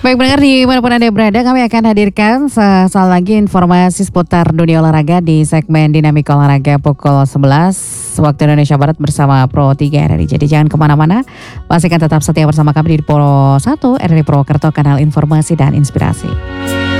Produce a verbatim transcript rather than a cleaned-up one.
Baik pendengar dimanapun Anda berada, kami akan hadirkan sesaat lagi informasi seputar dunia olahraga di segmen Dinamika Olahraga pukul sebelas waktu Indonesia Barat bersama Pro tiga R R I. Jadi jangan kemana-mana, pastikan tetap setia bersama kami di Pro satu R R I Purwokerto, kanal informasi dan inspirasi.